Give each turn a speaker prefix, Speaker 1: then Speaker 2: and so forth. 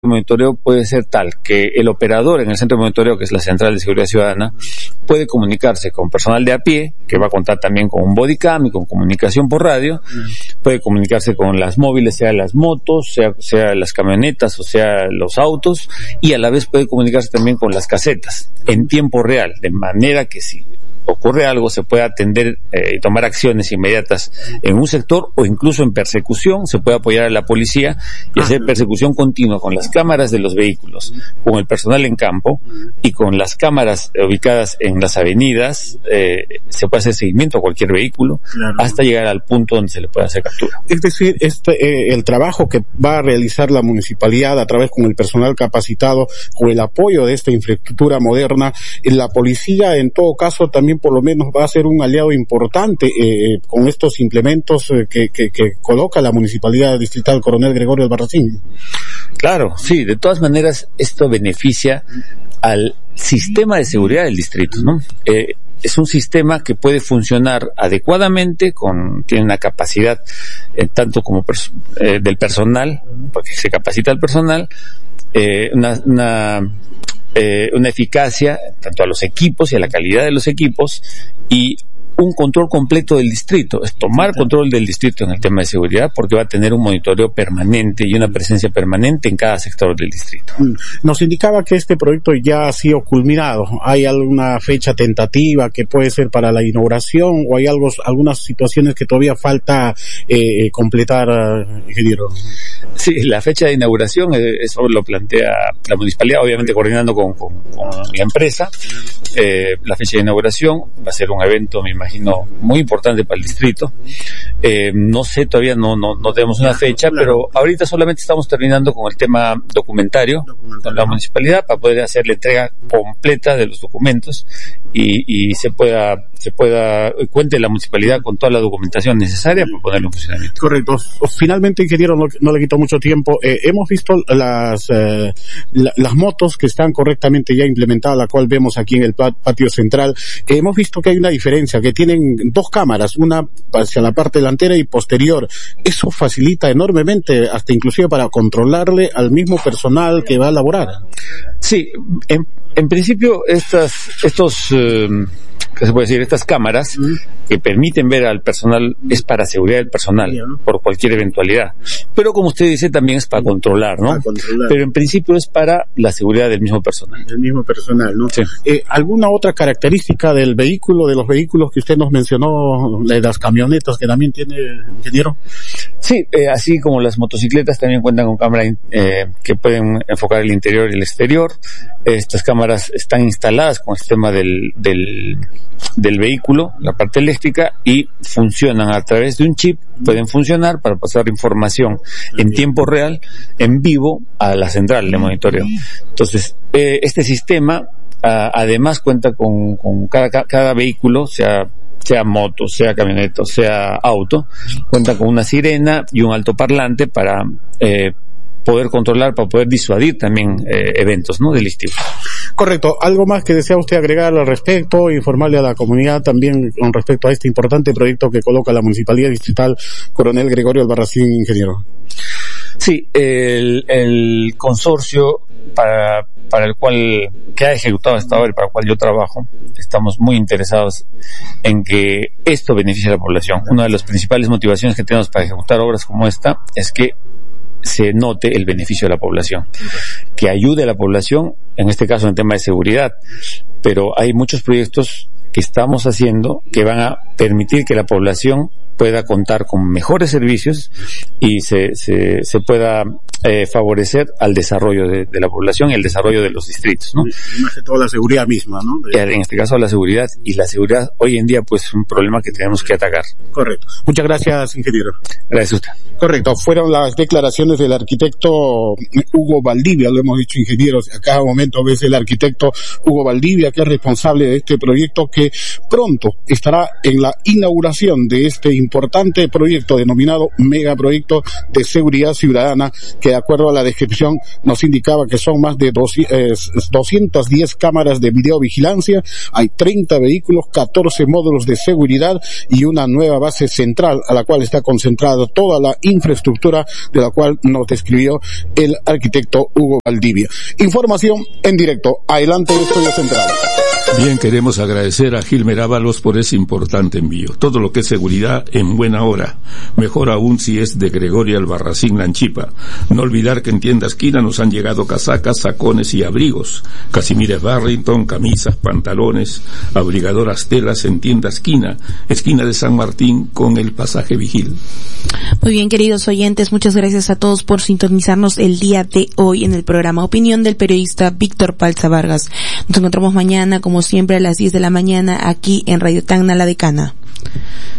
Speaker 1: monitoreo puede ser tal que el operador en el centro de monitoreo, que es la Central de Seguridad Ciudadana, puede comunicarse con personal de a pie, que va a contar también con un bodycam y con comunicación por radio, puede comunicarse con las móviles, sea las motos, sea las camionetas o sea los autos, y a la vez puede comunicarse también con las casetas en tiempo real, de manera que si ocurre algo se puede atender y tomar acciones inmediatas en un sector o incluso en persecución. Se puede apoyar a la policía y hacer persecución continua con las cámaras de los vehículos, con el personal en campo y con las cámaras ubicadas en las avenidas. Se puede hacer seguimiento a cualquier vehículo, claro, hasta llegar al punto donde se le puede hacer captura.
Speaker 2: Es decir, el trabajo que va a realizar la municipalidad a través con el personal capacitado, con el apoyo de esta infraestructura moderna, la policía en todo caso también por lo menos va a ser un aliado importante con estos implementos que coloca la Municipalidad Distrital Coronel Gregorio Albarracín.
Speaker 1: Claro, sí, de todas maneras esto beneficia al sistema de seguridad del distrito, ¿no? Es un sistema que puede funcionar adecuadamente, tiene una capacidad tanto como del personal, porque se capacita al personal, una eficacia tanto a los equipos y a la calidad de los equipos, y un control completo del distrito. Es tomar control del distrito en el tema de seguridad, porque va a tener un monitoreo permanente y una presencia permanente en cada sector del distrito.
Speaker 2: Nos indicaba que este proyecto ya ha sido culminado. ¿Hay alguna fecha tentativa que puede ser para la inauguración o hay algunas situaciones que todavía falta completar, ingeniero?
Speaker 1: Sí, la fecha de inauguración, eso lo plantea la municipalidad, obviamente coordinando con la empresa. La fecha de inauguración va a ser un evento, me imagino, muy importante para el distrito. No sé, todavía no tenemos una fecha, pero ahorita solamente estamos terminando con el tema documentario con la municipalidad para poder hacer la entrega completa de los documentos y cuente la municipalidad con toda la documentación necesaria para ponerlo en funcionamiento.
Speaker 2: Correcto. Finalmente, ingeniero, no le quito mucho tiempo. Hemos visto las motos que están correctamente ya implementadas, la cual vemos aquí en el patio central. Hemos visto que hay una diferencia, que tienen dos cámaras, una hacia la parte delantera y posterior. Eso facilita enormemente, hasta inclusive para controlarle al mismo personal que va a laborar.
Speaker 1: Sí, en principio ¿qué se puede decir? Estas cámaras que permiten ver al personal es para seguridad del personal, por cualquier eventualidad. Pero como usted dice, también es para controlar, ¿no? Para controlar. Pero en principio es para la seguridad del mismo personal.
Speaker 2: Del mismo personal, ¿no?
Speaker 1: Sí.
Speaker 2: ¿Alguna otra característica del vehículo, de los vehículos que usted nos mencionó, de las camionetas que también tiene, ingeniero?
Speaker 1: Sí, así como las motocicletas también cuentan con cámaras que pueden enfocar el interior y el exterior. Estas cámaras están instaladas con el sistema del vehículo, la parte eléctrica, y funcionan a través de un chip. Pueden funcionar para pasar información en tiempo real, en vivo, a la central de monitoreo. Entonces, este sistema además cuenta con cada vehículo, sea moto, sea camioneta, sea auto, cuenta con una sirena y un altoparlante para poder controlar, para poder disuadir también eventos, ¿no?, delictivos.
Speaker 2: Correcto. ¿Algo más que desea usted agregar al respecto, informarle a la comunidad también con respecto a este importante proyecto que coloca la Municipalidad Distrital Coronel Gregorio Albarracín, ingeniero?
Speaker 1: Sí, el consorcio para el cual que ha ejecutado hasta ahora y para el cual yo trabajo, estamos muy interesados en que esto beneficie a la población. Una de las principales motivaciones que tenemos para ejecutar obras como esta es que se note el beneficio de la población, que ayude a la población, en este caso en tema de seguridad, pero hay muchos proyectos que estamos haciendo que van a permitir que la población pueda contar con mejores servicios y se pueda favorecer al desarrollo de la población y el desarrollo de los distritos, ¿no?
Speaker 2: Y más que todo la seguridad misma, ¿no?
Speaker 1: En este caso la seguridad, y la seguridad hoy en día pues es un problema que tenemos que atacar.
Speaker 2: Correcto. Muchas gracias, ingeniero.
Speaker 1: Gracias a usted.
Speaker 2: Correcto. Fueron las declaraciones del arquitecto Hugo Valdivia, lo hemos dicho, ingenieros. A cada momento ves el arquitecto Hugo Valdivia, que es responsable de este proyecto, que pronto estará en la inauguración de este importante proyecto denominado Megaproyecto de Seguridad Ciudadana, que que de acuerdo a la descripción nos indicaba que son más de 210 cámaras de videovigilancia, hay 30 vehículos, 14 módulos de seguridad y una nueva base central a la cual está concentrada toda la infraestructura de la cual nos describió el arquitecto Hugo Valdivia. Información en directo. Adelante, Estudio Central.
Speaker 3: Bien, queremos agradecer a Gilmer Ábalos por ese importante envío. Todo lo que es seguridad en buena hora. Mejor aún si es de Gregorio Albarracín Lanchipa. No olvidar que en tienda esquina nos han llegado casacas, sacones y abrigos. Casimires Barrington, camisas, pantalones, abrigadoras telas en tienda esquina de San Martín con el pasaje Vigil.
Speaker 4: Muy bien, queridos oyentes, muchas gracias a todos por sintonizarnos el día de hoy en el programa Opinión del periodista Víctor Palza Vargas. Nos encontramos mañana, como siempre, a las 10 de la mañana aquí en Radio Tacna La Decana.